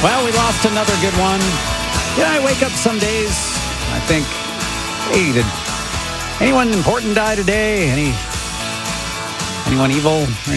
Well, we lost another good one. I wake up some days, I think, hey, did anyone important die today? Anyone evil?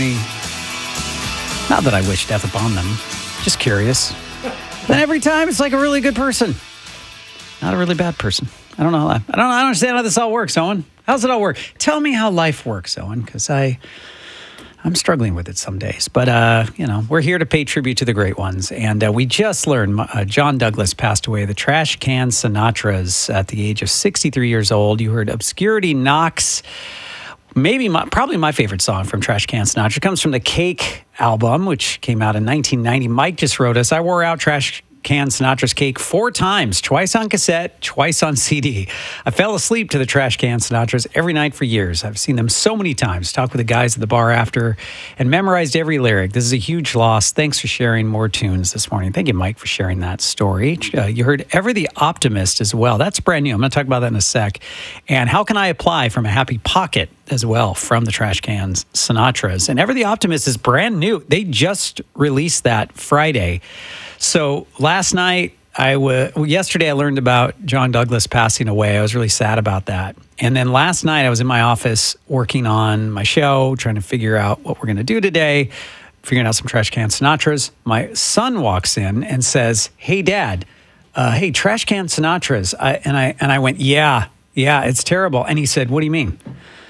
Not that I wish death upon them. Just curious. Then every time it's like a really good person. Not a really bad person. I don't know. I don't understand how this all works, Owen. How's it all work? Tell me how life works, Owen, because I'm struggling with it some days. But, we're here to pay tribute to the great ones. And we just learned John Douglas passed away, the Trash Can Sinatras, at the age of 63 years old. You heard Obscurity Knocks. Probably my favorite song from Trash Can Sinatra. It comes from the Cake album, which came out in 1990. Mike just wrote us, I wore out Trash Can Sinatra's Cake 4 times, twice on cassette, twice on CD. I fell asleep to the Trash Can Sinatras every night for years. I've seen them so many times, talked with the guys at the bar after, and memorized every lyric. This is a huge loss. Thanks for sharing more tunes this morning. Thank you, Mike, for sharing that story. You heard Ever the Optimist as well. That's brand new. I'm going to talk about that in a sec. And How Can I Apply from a Happy Pocket as well from the Trash Can Sinatras. And Ever the Optimist is brand new. They just released that Friday. So last night, yesterday I learned about John Douglas passing away. I was really sad about that. And then last night I was in my office working on my show, trying to figure out what we're going to do today, figuring out some Trash Can Sinatras. My son walks in and says, "Hey, Dad, hey, Trash Can Sinatras." And I went, yeah, it's terrible. And he said, "What do you mean?"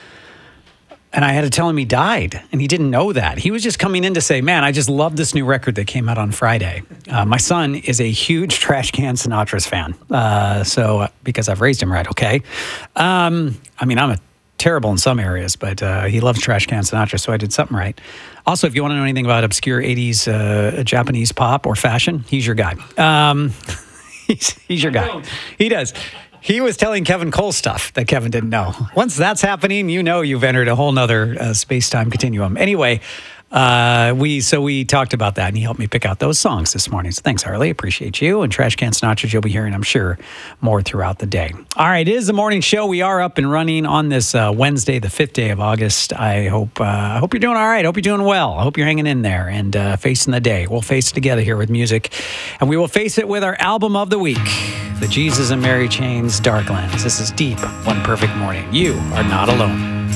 And I had to tell him he died, and he didn't know that. He was just coming in to say, man, I just love this new record that came out on Friday. My son is a huge Trash Can Sinatra's fan, because I've raised him right, okay? I'm terrible in some areas, but he loves Trash Can Sinatra, so I did something right. Also, if you want to know anything about obscure 80s Japanese pop or fashion, he's your guy. He's your guy. He does. He was telling Kevin Cole stuff that Kevin didn't know. Once that's happening, you've entered a whole nother space-time continuum. Anyway, we talked about that, and he helped me pick out those songs this morning. So thanks, Harley. Appreciate you. And Trash Can Sinatra, you'll be hearing, I'm sure, more throughout the day. All right, it is the morning show. We are up and running on this Wednesday, the 5th day of August. I hope you're doing all right. I hope you're doing well. I hope you're hanging in there and facing the day. We'll face it together here with music, and we will face it with our album of the week, the Jesus and Mary Chain's Darklands. This is Deep, One Perfect Morning. You are not alone.